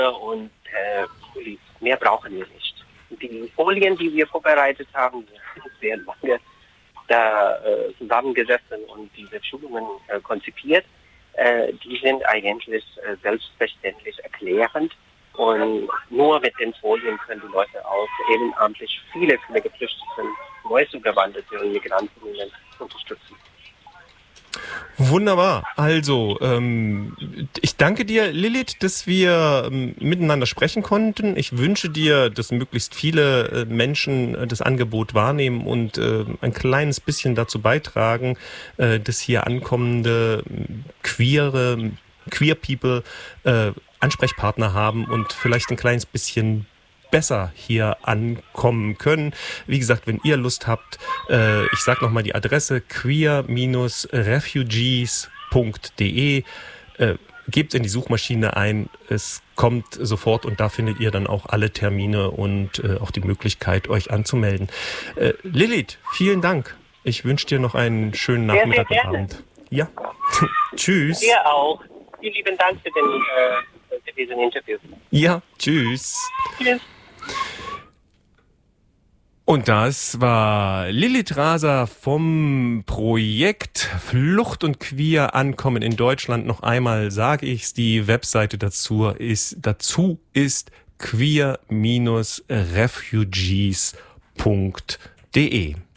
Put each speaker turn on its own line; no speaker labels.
und Pullis. Mehr brauchen wir nicht. Die Folien, die wir vorbereitet haben, sind sehr lange da zusammengesessen und diese Schulungen konzipiert. Die sind eigentlich selbstverständlich erklärend. Und nur mit den Folien können die Leute auch ehrenamtlich viele Geflüchteten, Neuzugewanderte und Migrantinnen unterstützen.
Wunderbar. Also, ich danke dir, Lilith, dass wir miteinander sprechen konnten. Ich wünsche dir, dass möglichst viele Menschen das Angebot wahrnehmen und ein kleines bisschen dazu beitragen, dass hier ankommende Queer People Ansprechpartner haben und vielleicht ein kleines bisschen besser hier ankommen können. Wie gesagt, wenn ihr Lust habt, ich sage nochmal die Adresse queer-refugees.de, gebt in die Suchmaschine ein, es kommt sofort und da findet ihr dann auch alle Termine und auch die Möglichkeit, euch anzumelden. Lilith, vielen Dank. Ich wünsche dir noch einen schönen Nachmittag und Abend. Ja, tschüss.
Dir auch. Vielen lieben Dank für diesen Interview.
Ja, tschüss.
Tschüss.
Und das war Lilith Raser vom Projekt Flucht und Queer Ankommen in Deutschland. Noch einmal sage ich's, die Webseite dazu ist queer-refugees.de.